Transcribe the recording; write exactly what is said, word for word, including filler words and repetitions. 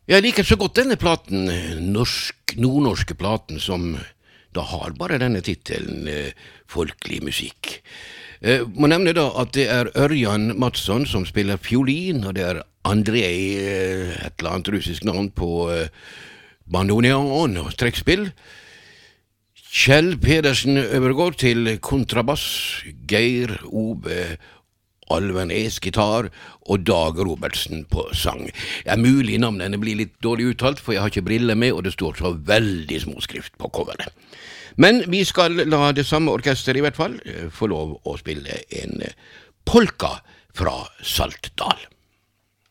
Jeg liker så godt denne platen, norsk, nordnorske platen, som da har bare denne titelen, eh, folkelig musikk. Eh, må nevne da at det er Ørjan Mattsson som spiller fiolin, og det er Andrei, eh, et eller annet russisk navn på eh, bandoneon og trekkspill. Kjell Pedersen overgår til kontrabass, Geir Ove Alven Es gitar og Dag Robertsen på sang. Det er mulig navnene blir litt dårlig uttalt, for jeg har ikke briller med, og det står så veldig småskrift på coveret. Men vi skal la det samme orkester i hvert fall få lov å spille en polka fra Saltdal.